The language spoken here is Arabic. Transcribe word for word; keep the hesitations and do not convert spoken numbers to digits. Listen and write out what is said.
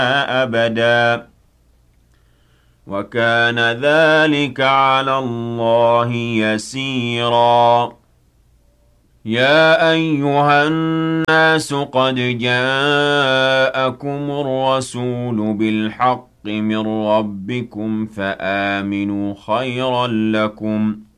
أبدا وكان ذلك على الله يسيرا يا أيها الناس قد جاءكم الرسول بالحق من ربكم فآمنوا خيرا لكم